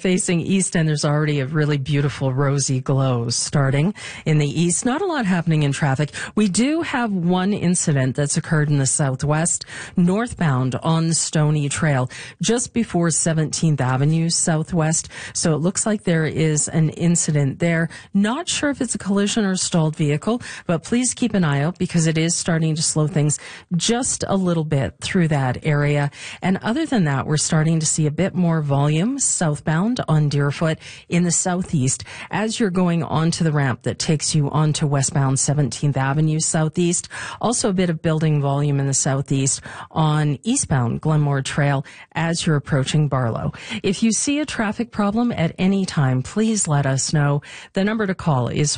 facing east, and there's already a really beautiful rosy glow starting in the east. Not a lot happening in traffic. We do have one incident that's occurred in the southwest, northbound on the Stony Trail, just before 17th Avenue Southwest. So it looks like there is an incident there. Not sure if it's a collision or stalled vehicle, but please keep an eye out because it is starting to slow things just a little bit through that area. And other than that, we're starting to see a bit more volume southbound on Deerfoot in the southeast as you're going onto the ramp that takes you onto westbound 17th Avenue Southeast. Also a bit of building volume in the southeast on eastbound Glenmore Trail as you're approaching Barlow. If you see a traffic problem at any time, please let us know. The number to call is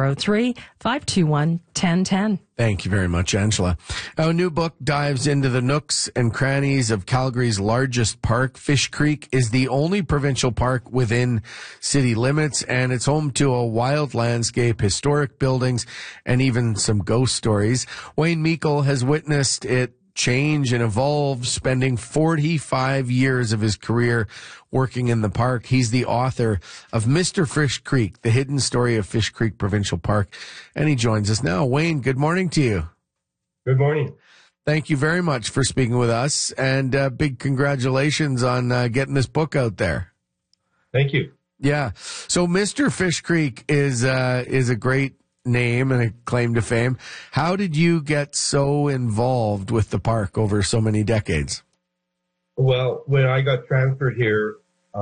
403-521-1010. Thank you very much, Angela. Our new book dives into the nooks and crannies of Calgary's largest park. Fish Creek is the only provincial park within city limits, and it's home to a wild landscape, historic buildings, and even some ghost stories. Wayne Meikle has witnessed it change and evolve, spending 45 years of his career working in the park. He's the author of Mr. Fish Creek, The Hidden Story of Fish Creek Provincial Park, and he joins us now. Wayne, good morning to you. Good morning. Thank you very much for speaking with us, and big congratulations on getting this book out there. Thank you. Yeah. So Mr. Fish Creek is a great name and a claim to fame. How did you get so involved with the park over so many decades? Well, when I got transferred here,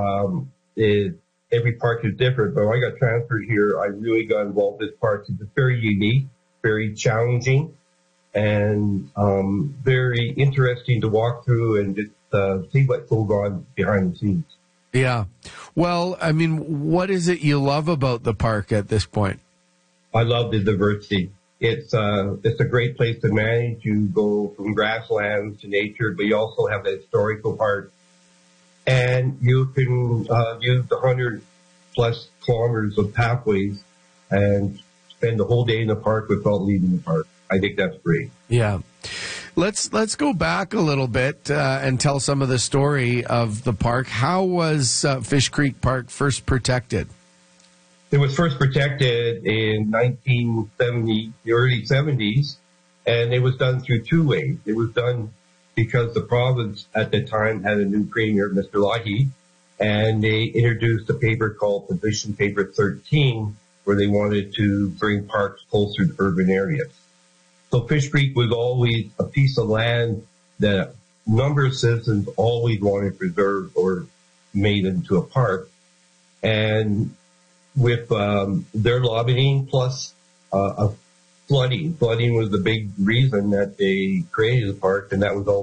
every park is different, but when I got transferred here, I really got involved with this park. It's very unique, very challenging, and very interesting to walk through and just see what's going on behind the scenes. Yeah. Well, I mean, what is it you love about the park at this point? I love the diversity. It's a great place to manage. You go from grasslands to nature, but you also have the historical part. And you can use the 100+ kilometers of pathways and spend the whole day in the park without leaving the park. I think that's great. Yeah. Let's go back a little bit and tell some of the story of the park. How was Fish Creek Park first protected? It was first protected in 1970, the early 70s, and it was done through two ways. It was done because the province at the time had a new premier, Mr. Lahey, and they introduced a paper called Position Paper 13, where they wanted to bring parks closer to urban areas. So Fish Creek was always a piece of land that a number of citizens always wanted to preserve or made into a park. And with their lobbying plus flooding was the big reason that they created the park, and that was all